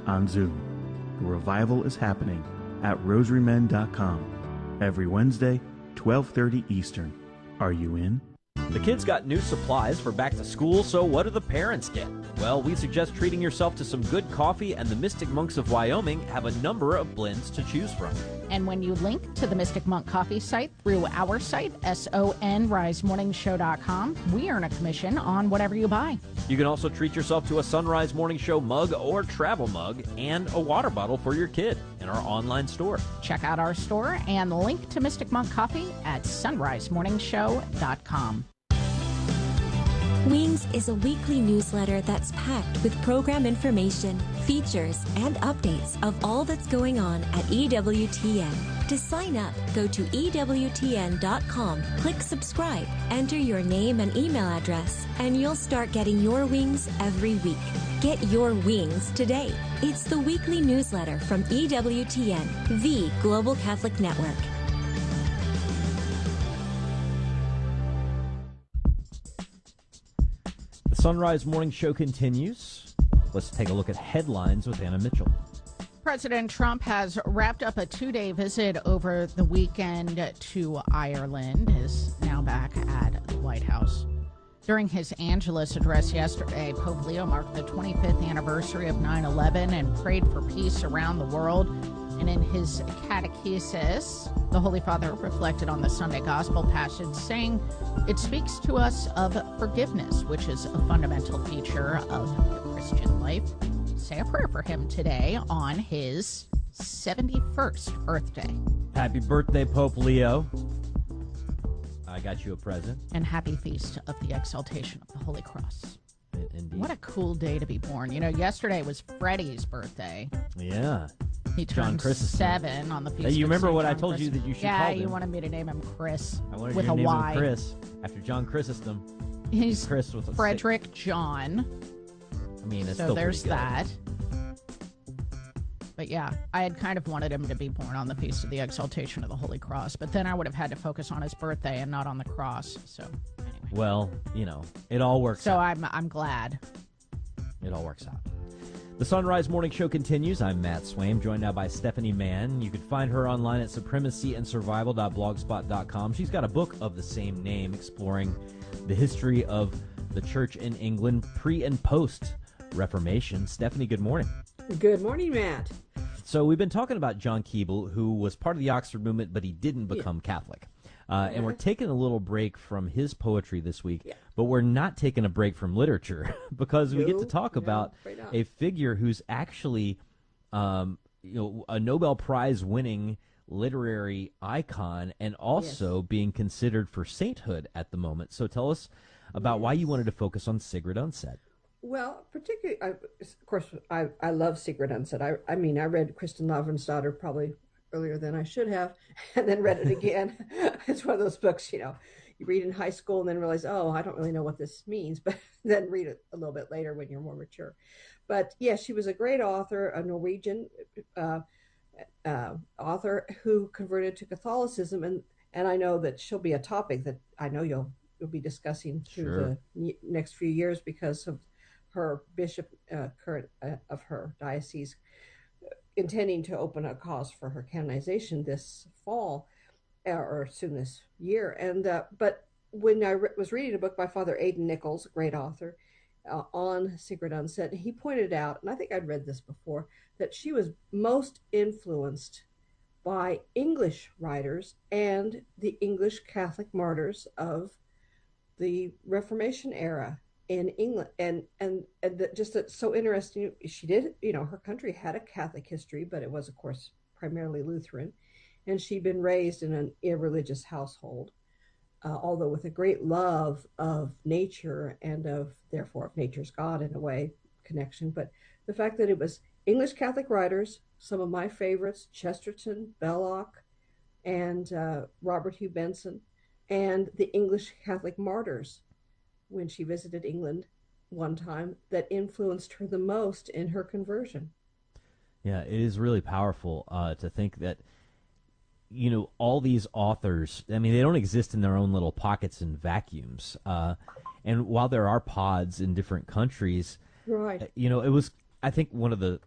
on Zoom. The revival is happening at rosarymen.com every Wednesday, 12:30 Eastern. Are you in? The kids got new supplies for back to school, so what do the parents get? Well, we suggest treating yourself to some good coffee, and the Mystic Monks of Wyoming have a number of blends to choose from. And when you link to the Mystic Monk Coffee site through our site, sonrisemorningshow.com, we earn a commission on whatever you buy. You can also treat yourself to a Sunrise Morning Show mug or travel mug and a water bottle for your kid in our online store. Check out our store and link to Mystic Monk Coffee at sonrisemorningshow.com. Wings is a weekly newsletter that's packed with program information, features, and updates of all that's going on at EWTN. To sign up, go to EWTN.com, click subscribe, enter your name and email address, and you'll start getting your wings every week. Get your wings today. It's the weekly newsletter from EWTN, the Global Catholic Network. Sunrise Morning Show continues. Let's take a look at headlines with Anna Mitchell. President Trump has wrapped up a 2-day visit over the weekend to Ireland, is now back at the White House. During his Angelus address yesterday, Pope Leo marked the 25th anniversary of 9/11 and prayed for peace around the world. And in his catechesis, the Holy Father reflected on the Sunday Gospel passage, saying it speaks to us of forgiveness, which is a fundamental feature of the Christian life. Say a prayer for him today on his 71st birthday. Happy birthday, Pope Leo. I got you a present. And happy feast of the exaltation of the Holy Cross. Indeed. What a cool day to be born. You know, yesterday was Freddie's birthday. Yeah. He turned 7 on the feast. You remember of what I John told you that you should call him? Yeah, you wanted me to name him Chris. I wanted with you to a name Y. him Chris after John Chrysostom. He's Chris with a Frederick John. I mean, it's so still there's pretty good. that. But yeah, I had kind of wanted him to be born on the Feast of the Exaltation of the Holy Cross, but then I would have had to focus on his birthday and not on the cross. So anyway. Well, you know, it all works out. So I'm glad. It all works out. The Sunrise Morning Show continues. I'm Matt Swaim, joined now by Stephanie Mann. You can find her online at supremacyandsurvival.blogspot.com. She's got a book of the same name exploring the history of the church in England pre and post Reformation. Stephanie, good morning. Good morning, Matt. So we've been talking about John Keble, who was part of the Oxford movement, but he didn't become Catholic. And we're taking a little break from his poetry this week, but we're not taking a break from literature because we get to talk about a figure who's actually, a Nobel Prize winning literary icon and also being considered for sainthood at the moment. So tell us about why you wanted to focus on Sigrid Undset. Well, particularly, of course, I love Sigrid Undset. I mean, I read Kristen Lavransdatter probably earlier than I should have, and then read it again. It's one of those books, you read in high school and then realize, oh, I don't really know what this means, but then read it a little bit later when you're more mature. But yeah, she was a great author, a Norwegian author who converted to Catholicism, and I know that she'll be a topic that I know you'll be discussing through the next few years because of her bishop current of her diocese intending to open a cause for her canonization this fall or soon this year. And but when I was reading a book by Father Aidan Nichols, a great author, on Sigrid Undset, he pointed out, and I think I'd read this before, that she was most influenced by English writers and the English Catholic martyrs of the Reformation era in England, and just that's so interesting. She did, her country had a Catholic history, but it was, of course, primarily Lutheran, and she'd been raised in an irreligious household, although with a great love of nature and therefore of nature's God in a way connection. But the fact that it was English Catholic writers, some of my favorites, Chesterton, Belloc, and Robert Hugh Benson, and the English Catholic martyrs when she visited England one time, that influenced her the most in her conversion. Yeah, it is really powerful to think that, all these authors, I mean, they don't exist in their own little pockets and vacuums. And while there are pods in different countries, right? It was, I think, one of the